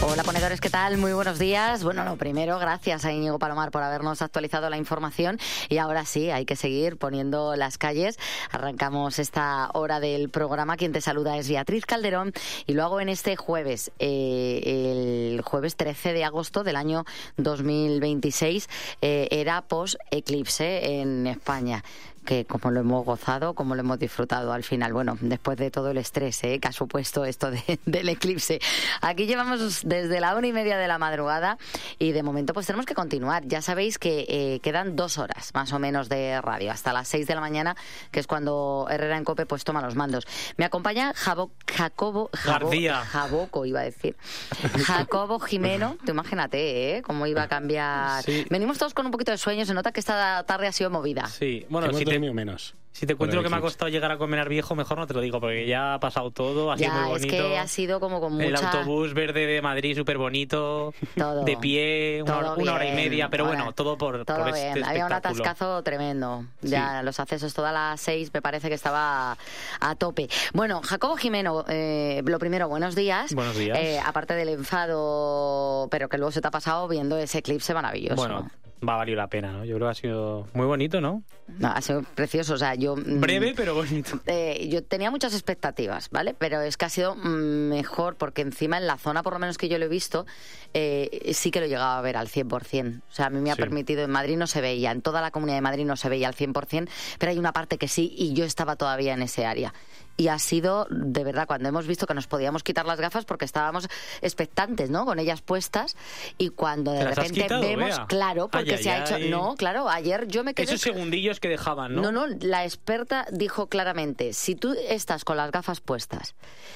Hola ponedores, ¿qué tal? Muy buenos días. Bueno, lo primero, gracias a Íñigo Palomar por habernos actualizado la información y ahora sí, hay que seguir poniendo las calles. Arrancamos esta hora del programa. Quien te saluda es Beatriz Calderón y lo hago en este jueves, el jueves 13 de agosto del año 2026. Era post-eclipse en España. Que como lo hemos gozado, como lo hemos disfrutado al final. Bueno, después de todo el estrés que ha supuesto esto del eclipse. Aquí llevamos desde la 1:30 de la madrugada y de momento pues tenemos que continuar. Ya sabéis que quedan 2 horas más o menos de radio, hasta las 6 de la mañana, que es cuando Herrera en COPE pues toma los mandos. Me acompaña Jacobo Jimeno. Tú imagínate, cómo iba a cambiar. Sí. Venimos todos con un poquito de sueño, se nota que esta tarde ha sido movida. Sí, bueno, menos. Si te cuento lo que me ha costado llegar a Colmenar Viejo, mejor no te lo digo, porque ya ha pasado todo, ha sido muy bonito. Es que ha sido como con mucha... El autobús verde de Madrid, súper bonito, de pie, una hora y media, pero bueno, todo por este espectáculo. Había un atascazo tremendo. Ya los accesos todas las 6 me parece que estaba a tope. Bueno, Jacobo Jimeno, lo primero, buenos días. Buenos días. Aparte del enfado, pero que luego se te ha pasado viendo ese eclipse maravilloso. Bueno, va a valer la pena, ¿no? Yo creo que ha sido muy bonito, ¿no? No, ha sido precioso, o sea, yo... Breve, pero bonito. Yo tenía muchas expectativas, ¿vale? Pero es que ha sido mejor, porque encima en la zona, por lo menos que yo lo he visto, sí que lo llegaba a ver al 100%. O sea, a mí me ha permitido, en Madrid no se veía, en toda la Comunidad de Madrid no se veía al 100%, pero hay una parte que sí, y yo estaba todavía en ese área. Y ha sido, de verdad, cuando hemos visto que nos podíamos quitar las gafas porque estábamos expectantes, ¿no? Con ellas puestas. Y cuando de repente vemos, claro, porque se ha hecho... No, claro, ayer yo me quedé... Esos segundillos que dejaban, ¿no? No, la experta dijo claramente, si tú estás con las gafas puestas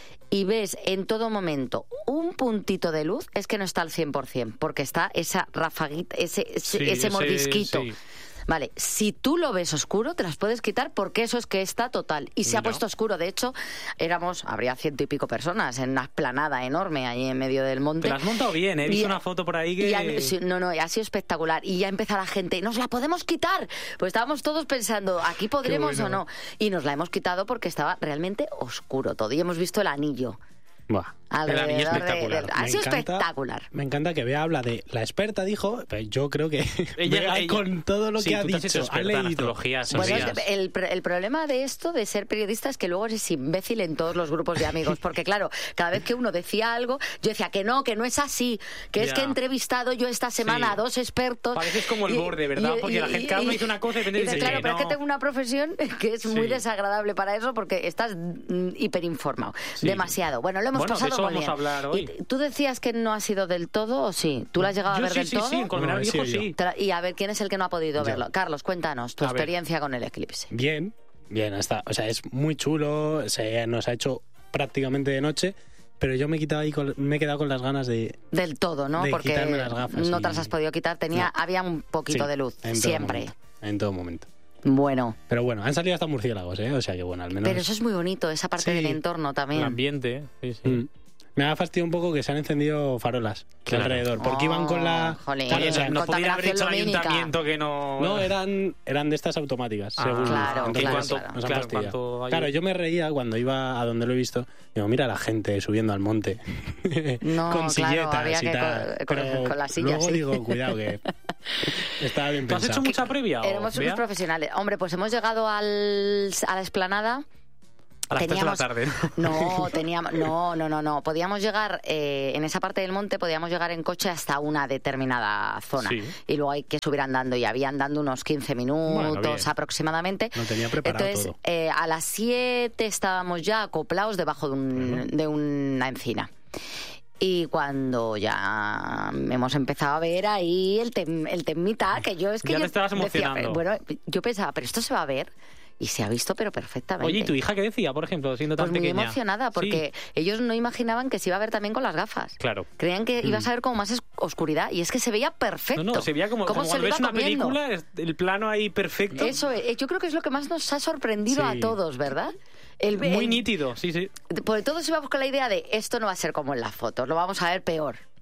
y ves en todo momento un puntito de luz, es que no está al 100%, porque está esa rafaguita, ese mordisquito. Sí. Vale, si tú lo ves oscuro, te las puedes quitar porque eso es que está total. Y se ha puesto oscuro. De hecho, habría 100 y pico personas en una explanada enorme ahí en medio del monte. Te la has montado bien, he visto una foto por ahí que... ha sido espectacular. Y ya empezó la gente, ¿nos la podemos quitar? Pues estábamos todos pensando, ¿aquí podremos o no? Y nos la hemos quitado porque estaba realmente oscuro todo. Y hemos visto el anillo. El anillo espectacular. Ha sido espectacular. Me encanta que Bea habla de la experta, dijo, pero yo creo que ella con todo lo que ha dicho, ha leído. Bueno, el problema de esto, de ser periodista, es que luego eres imbécil en todos los grupos de amigos, porque claro, cada vez que uno decía algo, yo decía que no es así, que es que he entrevistado yo esta semana a 2 expertos. Pareces como el borde, ¿verdad? Porque la gente cada uno dice una cosa y depende de claro, pero es que tengo una profesión que es muy desagradable para eso, porque estás hiperinformado. Demasiado. Bueno, lo hemos pasado muy bien. Hoy. ¿Y tú decías que no ha sido del todo o sí? ¿Tú lo has llegado a ver del todo? Sí, en Colmenar Viejo sí. Y a ver, ¿quién es el que no ha podido verlo? Carlos, cuéntanos tu experiencia con el eclipse. Bien, hasta, o sea, es muy chulo, nos ha hecho prácticamente de noche, pero yo me he quedado con las ganas de... Del todo, ¿no? Porque quitarme las gafas no te las has podido quitar, había un poquito de luz, siempre. En todo momento. Bueno. Pero bueno, han salido hasta murciélagos, o sea que bueno, al menos... Pero eso es muy bonito, esa parte del entorno también. El ambiente, sí. Me ha fastidiado un poco que se han encendido farolas alrededor, porque iban con la... no podía haber hecho el ayuntamiento que no... No, eran de estas automáticas, según. Claro, Claro, yo me reía cuando iba a donde lo he visto. Digo, mira a la gente subiendo al monte con silletas y tal. Con las sillas, luego digo, cuidado que estaba bien pensado. ¿Tú has hecho mucha previa? Éramos unos profesionales. Hombre, pues hemos llegado a la explanada... A las 3 de la tarde. No. Podíamos llegar, en esa parte del monte, podíamos llegar en coche hasta una determinada zona. Sí. Y luego hay que subir andando. Y había andando unos 15 minutos aproximadamente. No tenía preparado todo. Entonces, a las 7 estábamos ya acoplados debajo de una encina. Y cuando ya hemos empezado a ver ahí el temita, que yo es que... Ya te estabas emocionando. Decía, bueno, yo pensaba, pero esto se va a ver... Y se ha visto, pero perfectamente. Oye, ¿y tu hija qué decía, por ejemplo, siendo tan pequeña? Pues muy emocionada, porque ellos no imaginaban que se iba a ver también con las gafas. Claro. Creían que ibas a ver como más oscuridad, y es que se veía perfecto. No, se veía como se ves una película, el plano ahí perfecto. Eso, yo creo que es lo que más nos ha sorprendido a todos, ¿verdad? Muy nítido, sí. Porque todos íbamos con la idea de esto no va a ser como en las fotos, lo vamos a ver peor.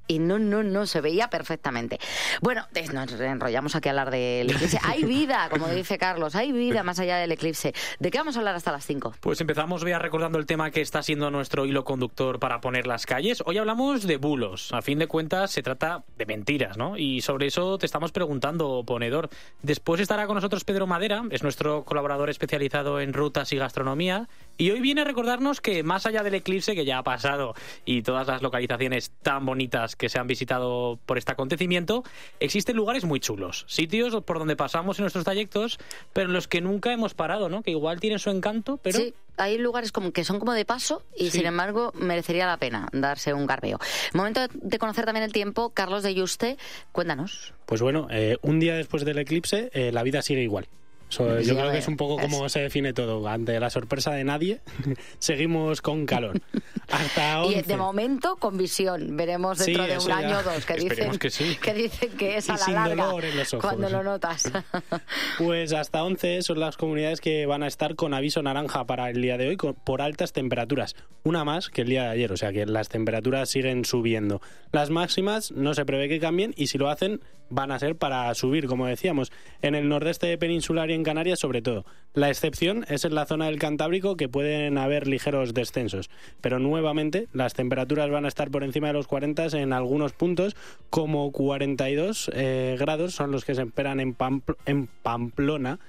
y no se veía perfectamente. Bueno, nos enrollamos aquí a hablar del eclipse. Hay vida, como dice Carlos, hay vida más allá del eclipse. ¿De qué vamos a hablar hasta las 5? Pues empezamos, Bea, recordando el tema que está siendo nuestro hilo conductor para poner las calles. Hoy hablamos de bulos. A fin de cuentas, se trata de mentiras, ¿no? Y sobre eso te estamos preguntando, ponedor. Después estará con nosotros Pedro Madera, es nuestro colaborador especializado en rutas y gastronomía. Y hoy viene a recordarnos que más allá del eclipse, que ya ha pasado, y todas las localizaciones tan bonitas que se han visitado por este acontecimiento, existen lugares muy chulos, sitios por donde pasamos en nuestros trayectos, pero en los que nunca hemos parado, ¿no? Que igual tienen su encanto, pero... Sí, hay lugares como que son como de paso y sin embargo merecería la pena darse un garbeo. Momento de conocer también el tiempo. Carlos de Yuste, cuéntanos. Pues bueno, un día después del eclipse, la vida sigue igual. Yo creo que es un poco como se define todo. Ante la sorpresa de nadie, seguimos con calor. Hasta 11. Y de momento con visión. Veremos dentro de un año o dos que dicen que es a la larga cuando lo notas. Pues hasta 11 son las comunidades que van a estar con aviso naranja para el día de hoy por altas temperaturas. Una más que el día de ayer, o sea que las temperaturas siguen subiendo. Las máximas no se prevé que cambien y si lo hacen van a ser para subir, como decíamos, en el nordeste peninsular y en Canarias sobre todo. La excepción es en la zona del Cantábrico, que pueden haber ligeros descensos, pero nuevamente las temperaturas van a estar por encima de los 40 en algunos puntos, como 42 grados son los que se esperan en Pamplona,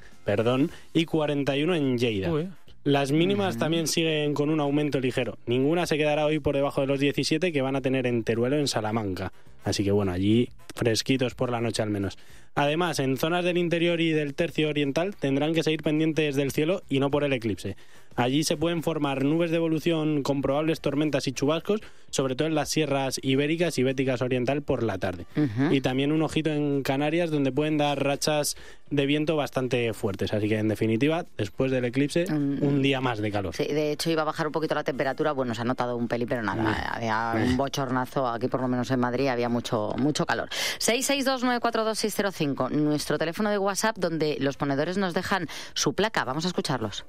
y 41 en Lleida. Uy. Las mínimas también siguen con un aumento ligero. Ninguna se quedará hoy por debajo de los 17 que van a tener en Teruel o en Salamanca. Así que bueno, allí fresquitos por la noche al menos. Además, en zonas del interior y del tercio oriental tendrán que seguir pendientes del cielo y no por el eclipse. Allí se pueden formar nubes de evolución con probables tormentas y chubascos, sobre todo en las sierras ibéricas y béticas oriental por la tarde. Y también un ojito en Canarias, donde pueden dar rachas de viento bastante fuertes. Así que, en definitiva, después del eclipse, un día más de calor. Sí, de hecho, iba a bajar un poquito la temperatura. Bueno, se ha notado un pelín, pero nada. Había un bochornazo. Aquí, por lo menos en Madrid, había mucho calor. 662-942-605, nuestro teléfono de WhatsApp, donde los ponedores nos dejan su placa. Vamos a escucharlos.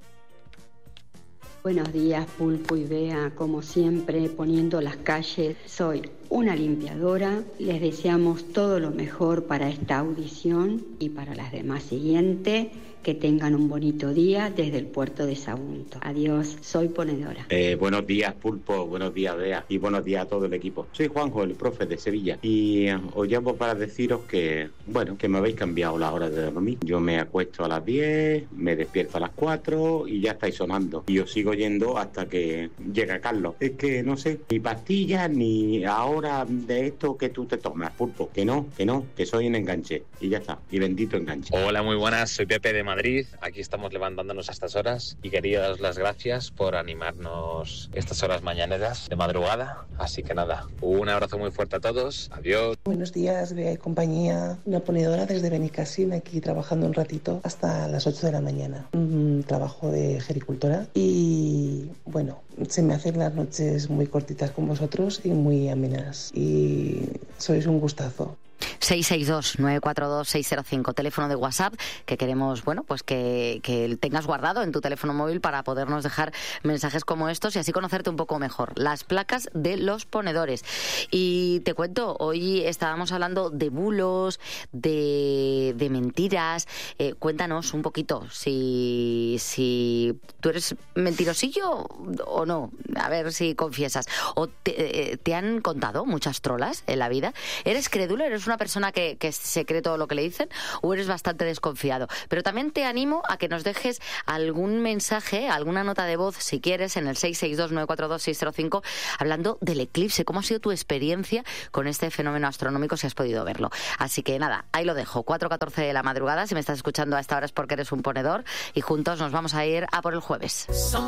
Buenos días, Pulpo y Bea, como siempre, poniendo las calles. Soy una limpiadora. Les deseamos todo lo mejor para esta audición y para las demás siguientes. Que tengan un bonito día desde el puerto de Sagunto. Adiós, soy ponedora. Buenos días, Pulpo, buenos días, Bea, y buenos días a todo el equipo. Soy Juanjo, el profe de Sevilla, y os llamo para deciros que me habéis cambiado la hora de dormir. Yo me acuesto a las 10, me despierto a las 4 y ya estáis sonando. Y os sigo yendo hasta que llega Carlos. Es que no sé, ni pastillas, ni ahora de esto que tú te tomas, Pulpo. Que no, que soy un enganche. Y ya está, y bendito enganche. Hola, muy buenas, soy Pepe de Madrid, aquí estamos levantándonos a estas horas y quería daros las gracias por animarnos estas horas mañaneras de madrugada, así que nada, un abrazo muy fuerte a todos, adiós. Buenos días, Bea y compañía, una ponedora desde Benicassim, aquí trabajando un ratito hasta las 8 de la mañana, un trabajo de gericultora y bueno, se me hacen las noches muy cortitas con vosotros y muy amenas y sois un gustazo. 662-942-605, teléfono de WhatsApp que queremos, pues que tengas guardado en tu teléfono móvil para podernos dejar mensajes como estos y así conocerte un poco mejor. Las placas de los ponedores. Y te cuento, hoy estábamos hablando de bulos, de mentiras. Cuéntanos un poquito si tú eres mentirosillo o no. A ver si confiesas. ¿O te han contado muchas trolas en la vida? ¿Eres crédulo? ¿Eres una persona que se cree todo lo que le dicen o eres bastante desconfiado? Pero también te animo a que nos dejes algún mensaje, alguna nota de voz, si quieres, en el 662-942-605, hablando del eclipse. ¿Cómo ha sido tu experiencia con este fenómeno astronómico, si has podido verlo? Así que nada, ahí lo dejo, 4:14 de la madrugada. Si me estás escuchando a esta hora es porque eres un ponedor y juntos nos vamos a ir a por el jueves.